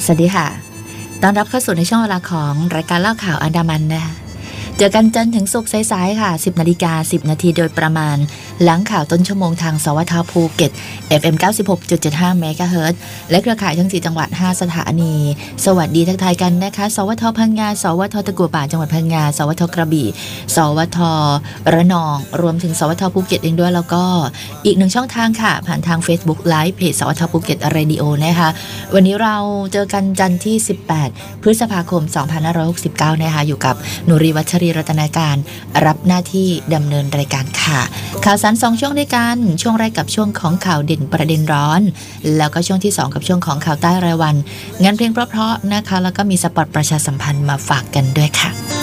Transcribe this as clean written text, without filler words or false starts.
สวัสดีค่ะต้อนรับเข้าสู่ในช่วงเวลาของรายการเล่าข่าวอันดามันนะคะเจอกันจันทร์ถึงศุกร์สายๆค่ะ 10 นาฬิกา 10 นาทีโดยประมาณหลังข่าวต้นชั่วโมงทางสวทภูเก็ต FM 96.75 เมกะเฮิรตซ์และเครือข่ายทั้ง4จังหวัด5สถานีสวัสดีทักทายกันนะคะสวทพังงาสวทตะกั่วป่าจังหวัดพังงาสวทกระบี่สวทระนองรวมถึงสวทภูเก็ตเองด้วยแล้วก็อีกหนึ่งช่องทางค่ะผ่านทาง Facebook Live เพจสวทภูเก็ตเรดิโอนะคะวันนี้เราเจอกันจันทร์ที่18พฤษภาคม2569นะคะอยู่กับนุรีวัชรีรัตนาการรับหน้าที่ดำเนินรายการค่ะข่าวสาร2ช่วงด้วยกันช่วงแรกกับช่วงของข่าวเด่นประเด็นร้อนแล้วก็ช่วงที่2กับช่วงของข่าวใต้รายวันงานเพลงเพราะๆนะคะแล้วก็มีสปอตประชาสัมพันธ์มาฝากกันด้วยค่ะ